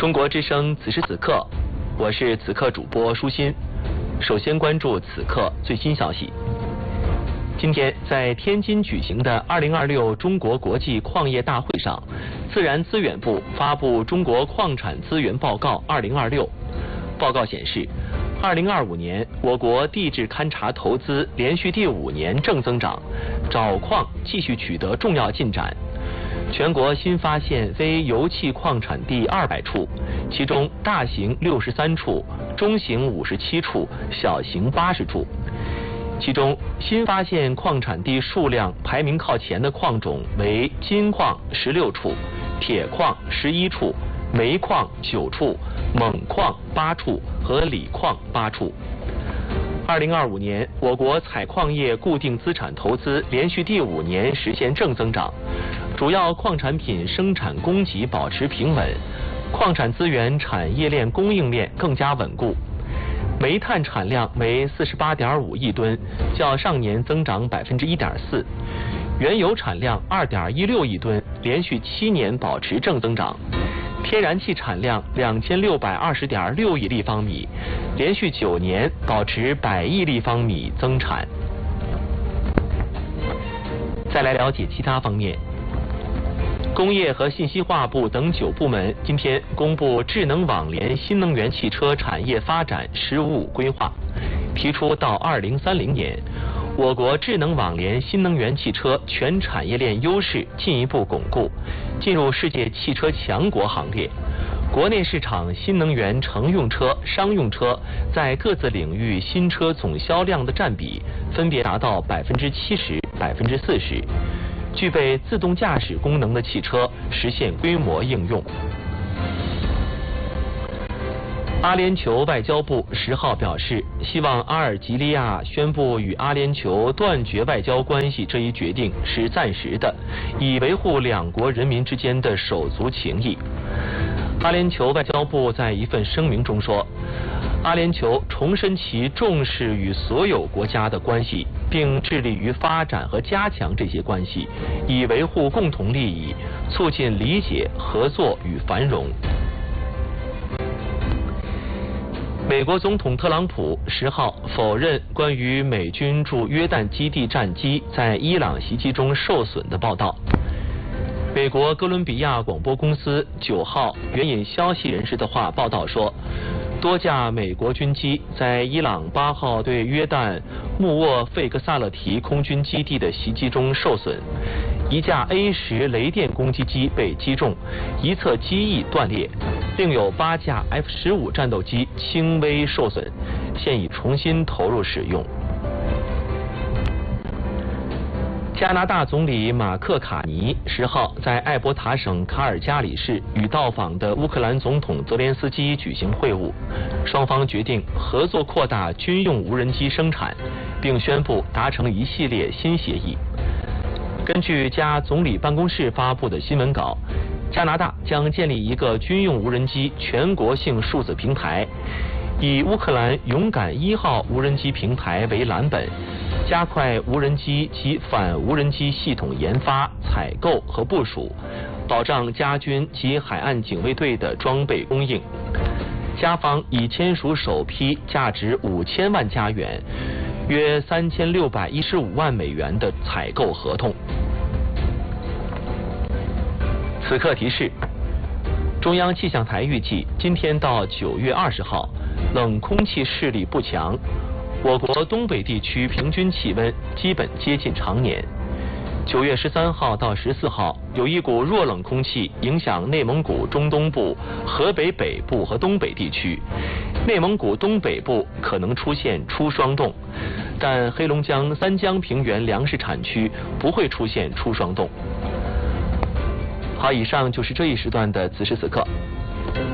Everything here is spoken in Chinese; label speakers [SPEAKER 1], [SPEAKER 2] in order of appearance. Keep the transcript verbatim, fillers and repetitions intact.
[SPEAKER 1] 中国之声此时此刻，我是此刻主播舒心。首先关注此刻最新消息。今天在天津举行的二零二六中国国际矿业大会上，自然资源部发布《中国矿产资源报告二零二六》。报告显示，二零二五年我国地质勘察投资连续第五年正增长，找矿继续取得重要进展。全国新发现非油气矿产地二百处，其中大型六十三处，中型五十七处，小型八十处。其中新发现矿产地数量排名靠前的矿种为金矿十六处，铁矿十一处，煤矿九处，锰矿八处和锂矿八处。二零二五年，我国采矿业固定资产投资连续第五年实现正增长，主要矿产品生产供给保持平稳，矿产资源产业链供应链更加稳固。煤炭产量为四十八点五亿吨，较上年增长百分之一点四；原油产量二点一六亿吨，连续七年保持正增长；天然气产量两千六百二十点六亿立方米，连续九年保持百亿立方米增产。再来了解其他方面。工业和信息化部等九部门今天公布智能网联新能源汽车产业发展“十五五”规划，提出到二零三零年，我国智能网联新能源汽车全产业链优势进一步巩固，进入世界汽车强国行列。国内市场新能源乘用车、商用车在各自领域新车总销量的占比分别达到百分之七十、百分之四十。具备自动驾驶功能的汽车实现规模应用。阿联酋外交部十号表示，希望阿尔及利亚宣布与阿联酋断绝外交关系这一决定是暂时的，以维护两国人民之间的手足情谊。阿联酋外交部在一份声明中说，阿联酋重申其重视与所有国家的关系，并致力于发展和加强这些关系，以维护共同利益，促进理解、合作与繁荣。美国总统特朗普十号否认关于美军驻约旦基地战机在伊朗袭击中受损的报道。美国哥伦比亚广播公司九号援引消息人士的话报道说，多架美国军机在伊朗八号对约旦穆沃费格萨勒提空军基地的袭击中受损，一架 A 十雷电攻击机被击中，一侧机翼断裂，另有八架 F 十五战斗机轻微受损，现已重新投入使用。加拿大总理马克卡尼十号在艾伯塔省卡尔加里市与到访的乌克兰总统泽连斯基举行会晤，双方决定合作扩大军用无人机生产，并宣布达成一系列新协议。根据加总理办公室发布的新闻稿，加拿大将建立一个军用无人机全国性数字平台，以乌克兰勇敢一号无人机平台为蓝本，加快无人机及反无人机系统研发、采购和部署，保障加军及海岸警卫队的装备供应。加方已签署首批价值五千万加元、约三千六百一十五万美元的采购合同。此刻提示：中央气象台预计，今天到九月二十号，冷空气势力不强。我国东北地区平均气温基本接近常年。九月十三号到十四号，有一股弱冷空气影响内蒙古中东部、河北北部和东北地区，内蒙古东北部可能出现初霜冻，但黑龙江三江平原粮食产区不会出现初霜冻。好，以上就是这一时段的此时此刻。